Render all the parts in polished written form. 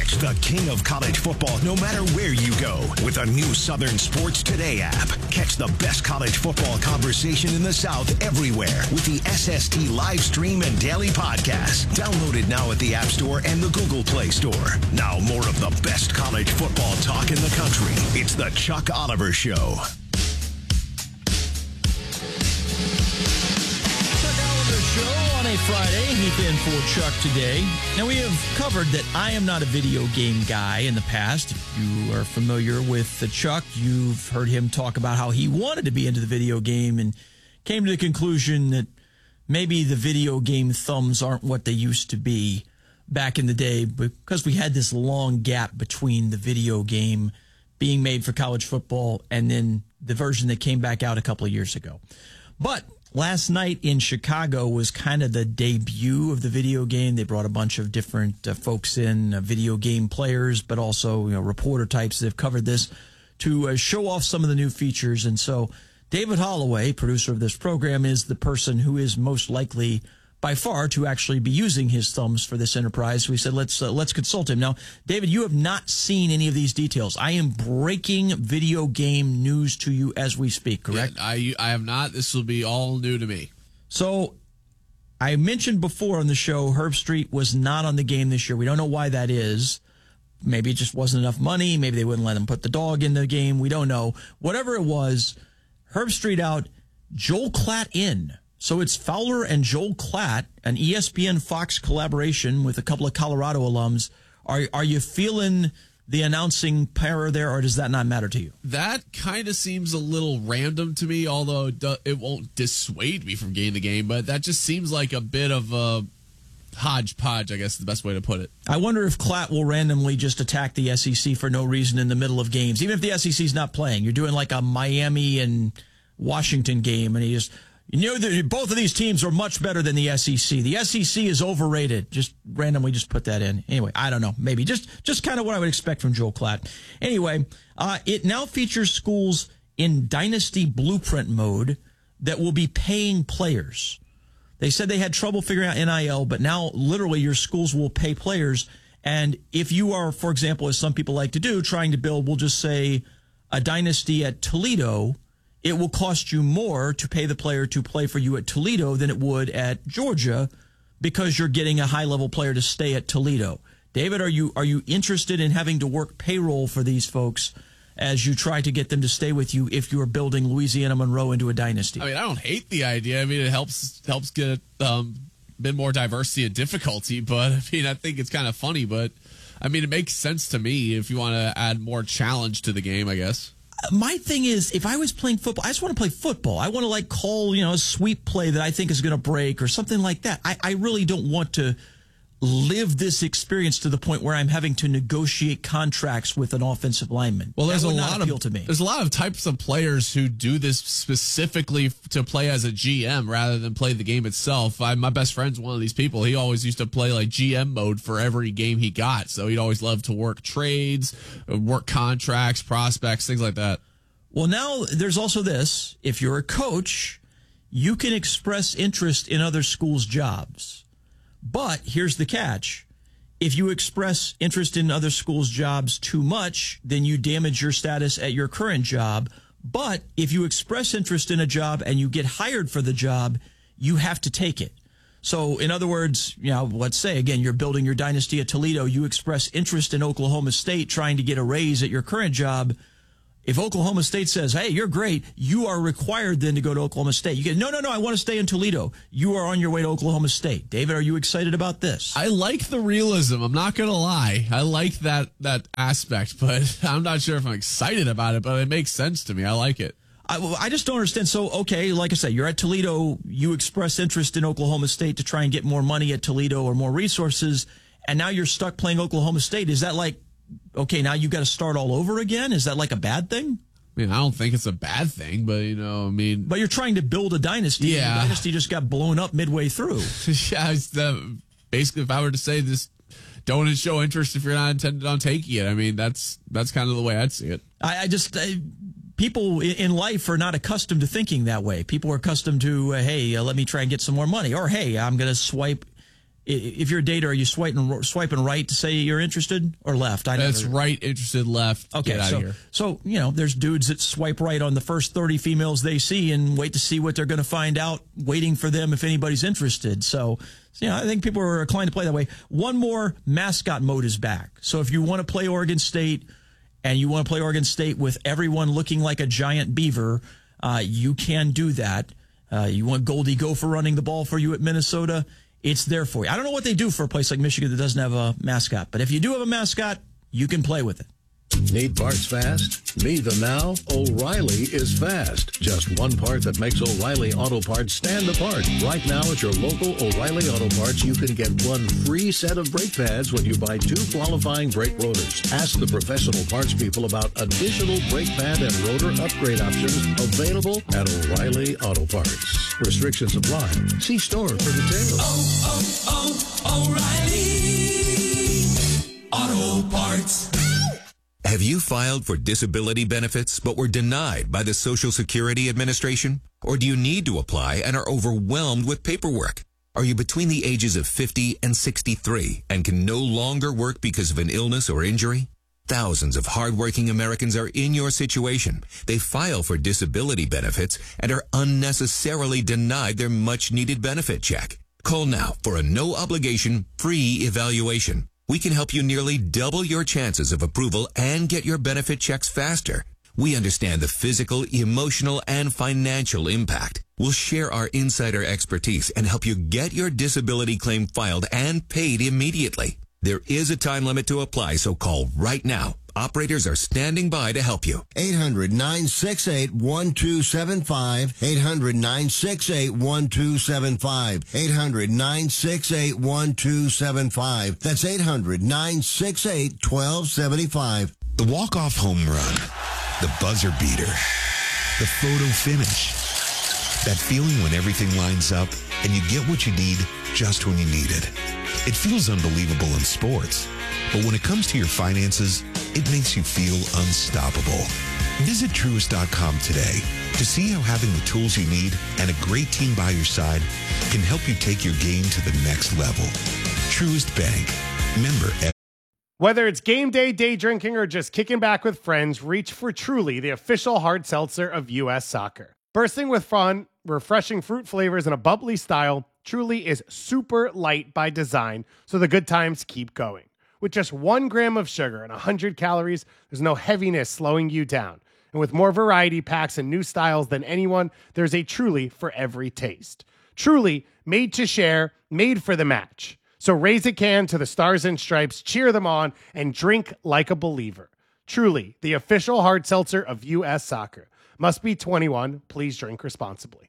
Watch the king of college football no matter where you go with a new Southern Sports Today app. Catch the best college football conversation in the South everywhere with the SST live stream and daily podcast. Download it now at the App Store and the Google Play Store. Now more of the best college football talk in the country. It's the Chuck Oliver Show. Show on a Friday. He's in for Chuck today. Now, we have covered that I am not a video game guy in the past. If you are familiar with the Chuck, you've heard him talk about how he wanted to be into the video game and came to the conclusion that maybe the video game thumbs aren't what they used to be back in the day because we had this long gap between the video game being made for college football and then the version that came back out a couple of years ago. But last night in Chicago was kind of the debut of the video game. They brought a bunch of different folks in, video game players, but also reporter types that have covered this to show off some of the new features. And so David Holloway, producer of this program, is the person who is most likely by far to actually be using his thumbs for this enterprise. So we said, let's consult him. Now, David, you have not seen any of these details. I am breaking video game news to you as we speak, correct? Yeah, I have not. This will be all new to me. So I mentioned before on the show, Herb Street was not on the game this year. We don't know why that is. Maybe it just wasn't enough money. Maybe they wouldn't let him put the dog in the game. We don't know. Whatever it was, Herb Street out, Joel Klatt in. So it's Fowler and Joel Klatt, an ESPN Fox collaboration with a couple of Colorado alums. Are you feeling the announcing power there, or does that not matter to you? That kind of seems a little random to me, although it won't dissuade me from getting the game, but that just seems like a bit of a hodgepodge, I guess is the best way to put it. I wonder if Klatt will randomly just attack the SEC for no reason in the middle of games, even if the SEC's not playing. You're doing like a Miami and Washington game, and he just... both of these teams are much better than the SEC. The SEC is overrated. Just randomly just put that in. Anyway, I don't know. Maybe just kind of what I would expect from Joel Klatt. Anyway, it now features schools in Dynasty Blueprint mode that will be paying players. They said they had trouble figuring out NIL, but now literally your schools will pay players. And if you are, for example, as some people like to do, trying to build, we'll just say a dynasty at Toledo, it will cost you more to pay the player to play for you at Toledo than it would at Georgia because you're getting a high-level player to stay at Toledo. David, are you interested in having to work payroll for these folks as you try to get them to stay with you if you are building Louisiana Monroe into a dynasty? I mean, I don't hate the idea. I mean, it helps get a bit more diversity and difficulty, but I mean, I think it's kind of funny, but I mean, it makes sense to me if you want to add more challenge to the game, I guess. My thing is, if I was playing football, I just want to play football. I want to call, a sweep play that I think is going to break or something like that. I really don't want to live this experience to the point where I'm having to negotiate contracts with an offensive lineman. Well, there's a lot of types of players who do this specifically to play as a GM rather than play the game itself. My best friend's one of these people. He always used to play like GM mode for every game he got. So he'd always love to work trades, work contracts, prospects, things like that. Well, now there's also this. If you're a coach, you can express interest in other schools' jobs. But here's the catch. If you express interest in other schools' jobs too much, then you damage your status at your current job. But if you express interest in a job and you get hired for the job, you have to take it. So in other words, let's say, again, you're building your dynasty at Toledo. You express interest in Oklahoma State trying to get a raise at your current job. If Oklahoma State says, hey, you're great, you are required then to go to Oklahoma State. You get, no, I want to stay in Toledo. You are on your way to Oklahoma State. David, are you excited about this? I like the realism. I'm not going to lie. I like that aspect, but I'm not sure if I'm excited about it, but it makes sense to me. I like it. I just don't understand. So, okay, like I said, you're at Toledo. You express interest in Oklahoma State to try and get more money at Toledo or more resources, and now you're stuck playing Oklahoma State. Is that like, okay, now you got to start all over again? Is that like a bad thing? I mean, I don't think it's a bad thing, but, But you're trying to build a dynasty. Yeah. The dynasty just got blown up midway through. Yeah, basically, if I were to say this, don't show interest if you're not intended on taking it. I mean, that's kind of the way I'd see it. People in life are not accustomed to thinking that way. People are accustomed to, hey, let me try and get some more money. Or, hey, I'm going to swipe if you're a dater, are you swiping right to say you're interested or left? That's right, interested, left. Okay, get out of here. So, there's dudes that swipe right on the first 30 females they see and wait to see what they're going to find out, waiting for them if anybody's interested. So, I think people are inclined to play that way. One more, mascot mode is back. So if you want to play Oregon State and you want to play Oregon State with everyone looking like a giant beaver, you can do that. You want Goldie Gopher running the ball for you at Minnesota, it's there for you. I don't know what they do for a place like Michigan that doesn't have a mascot, but if you do have a mascot, you can play with it. Need parts fast? Need them now? O'Reilly is fast. Just one part that makes O'Reilly Auto Parts stand apart. Right now at your local O'Reilly Auto Parts, you can get one free set of brake pads when you buy 2 qualifying brake rotors. Ask the professional parts people about additional brake pad and rotor upgrade options available at O'Reilly Auto Parts. Restrictions apply. See store for details. O'Reilly Auto Parts. Have you filed for disability benefits but were denied by the Social Security Administration? Or do you need to apply and are overwhelmed with paperwork? Are you between the ages of 50 and 63 and can no longer work because of an illness or injury? Thousands of hardworking Americans are in your situation. They file for disability benefits and are unnecessarily denied their much-needed benefit check. Call now for a no-obligation, free evaluation. We can help you nearly double your chances of approval and get your benefit checks faster. We understand the physical, emotional, and financial impact. We'll share our insider expertise and help you get your disability claim filed and paid immediately. There is a time limit to apply, so call right now. Operators are standing by to help you. 800-968-1275. 800-968-1275. 800-968-1275. That's 800-968-1275. The walk-off home run, the buzzer beater, the photo finish. That feeling when everything lines up and you get what you need just when you need it. It feels unbelievable in sports, but when it comes to your finances, it makes you feel unstoppable. Visit Truist.com today to see how having the tools you need and a great team by your side can help you take your game to the next level. Truist Bank. Member. Whether it's game day, day drinking, or just kicking back with friends, reach for Truly, the official hard seltzer of U.S. Soccer. Bursting with fun, refreshing fruit flavors, and a bubbly style, Truly is super light by design, so the good times keep going. With just 1 gram of sugar and 100 calories, there's no heaviness slowing you down. And with more variety packs and new styles than anyone, there's a Truly for every taste. Truly, made to share, made for the match. So raise a can to the Stars and Stripes, cheer them on, and drink like a believer. Truly, the official hard seltzer of U.S. Soccer. Must be 21. Please drink responsibly.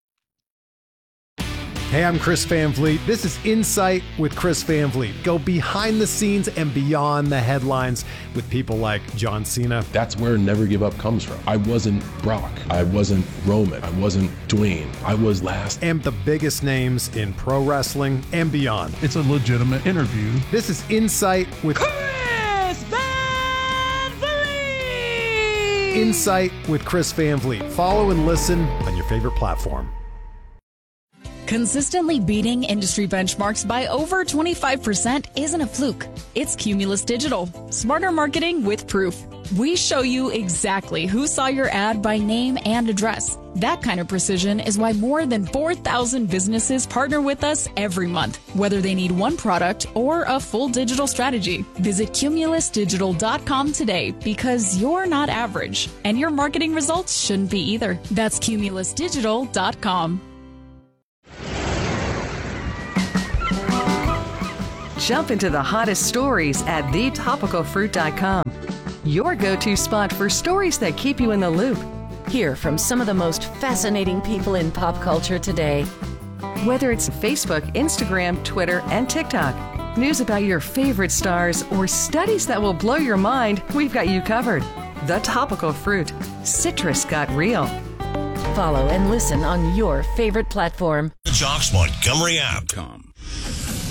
Hey, I'm Chris Van Vliet. This is Insight with Chris Van Vliet. Go behind the scenes and beyond the headlines with people like John Cena. That's where Never Give Up comes from. I wasn't Brock. I wasn't Roman. I wasn't Dwayne. I was last. And the biggest names in pro wrestling and beyond. It's a legitimate interview. This is Insight with Chris Van Vliet! Insight with Chris Van Vliet. Follow and listen on your favorite platform. Consistently beating industry benchmarks by over 25% isn't a fluke. It's Cumulus Digital. Smarter marketing with proof. We show you exactly who saw your ad by name and address. That kind of precision is why more than 4,000 businesses partner with us every month, whether they need one product or a full digital strategy. Visit cumulusdigital.com today because you're not average, and your marketing results shouldn't be either. That's cumulusdigital.com. Jump into the hottest stories at thetopicalfruit.com. Your go-to spot for stories that keep you in the loop. Hear from some of the most fascinating people in pop culture today. Whether it's Facebook, Instagram, Twitter, and TikTok, news about your favorite stars, or studies that will blow your mind, we've got you covered. The Topical Fruit. Citrus got real. Follow and listen on your favorite platform. The Jocks Montgomery app.